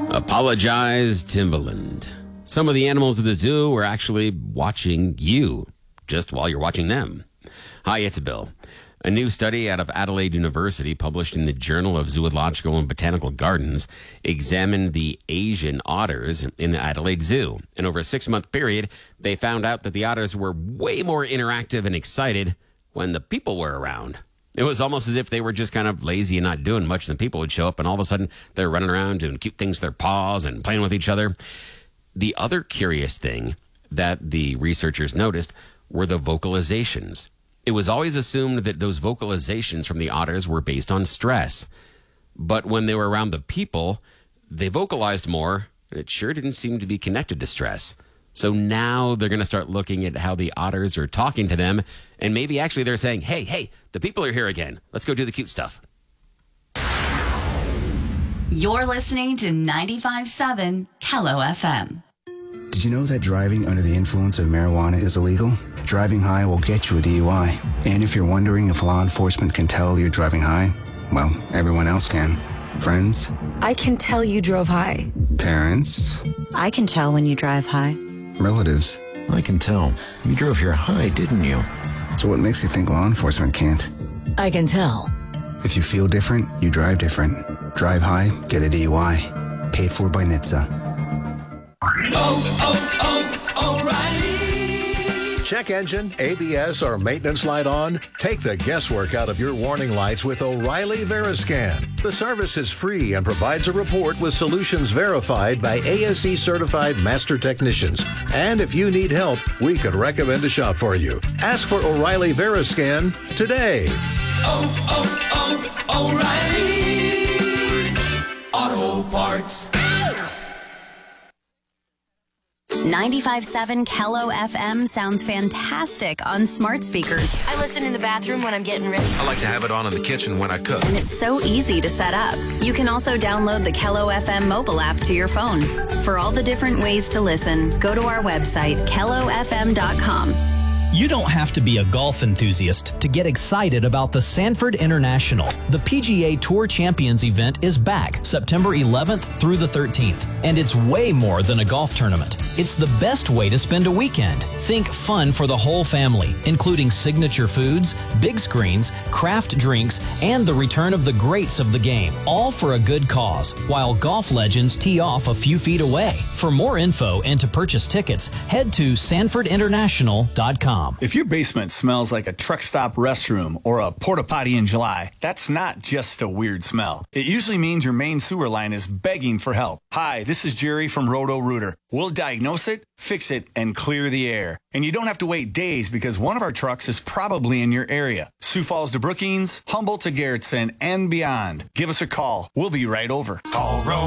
Apologize, Timbaland. Some of the animals at the zoo were actually watching you just while you're watching them. Hi, it's Bill. A new study out of Adelaide University, published in the Journal of Zoological and Botanical Gardens, examined the Asian otters in the Adelaide Zoo. And over a 6-month period, they found out that the otters were way more interactive and excited when the people were around. It was almost as if they were just kind of lazy and not doing much, and the people would show up, and all of a sudden, they're running around doing cute things with their paws and playing with each other. The other curious thing that the researchers noticed were the vocalizations. It was always assumed that those vocalizations from the otters were based on stress. But when they were around the people, they vocalized more, and it sure didn't seem to be connected to stress. So now they're going to start looking at how the otters are talking to them, and maybe actually they're saying, hey, the people are here again. Let's go do the cute stuff. You're listening to 95.7 Hello FM. Did you know that driving under the influence of marijuana is illegal? Driving high will get you a DUI. And if you're wondering if law enforcement can tell you're driving high, well, everyone else can. Friends? I can tell you drove high. Parents? I can tell when you drive high. Relatives? I can tell. You drove here high, didn't you? So what makes you think law enforcement can't? I can tell. If you feel different, you drive different. Drive high, get a DUI. Paid for by NHTSA. O'Reilly. Check engine, ABS, or maintenance light on? Take the guesswork out of your warning lights with O'Reilly Veriscan. The service is free and provides a report with solutions verified by ASE certified master technicians. And if you need help, we could recommend a shop for you. Ask for O'Reilly Veriscan today. O'Reilly Auto Parts. 95.7 Hello FM sounds fantastic on smart speakers. I listen in the bathroom when I'm getting ready. I like to have it on in the kitchen when I cook. And it's so easy to set up. You can also download the Hello FM mobile app to your phone. For all the different ways to listen, go to our website, kellofm.com. You don't have to be a golf enthusiast to get excited about the Sanford International. The PGA Tour Champions event is back September 11th through the 13th, and it's way more than a golf tournament. It's the best way to spend a weekend. Think fun for the whole family, including signature foods, big screens, craft drinks, and the return of the greats of the game, all for a good cause, while golf legends tee off a few feet away. For more info and to purchase tickets, head to sanfordinternational.com. If your basement smells like a truck stop restroom or a porta potty in July, that's not just a weird smell. It usually means your main sewer line is begging for help. Hi, this is Jerry from Roto-Rooter. We'll diagnose it, fix it, and clear the air. And you don't have to wait days because one of our trucks is probably in your area. Sioux Falls to Brookings, Humboldt to Garrettson, and beyond. Give us a call. We'll be right over. Call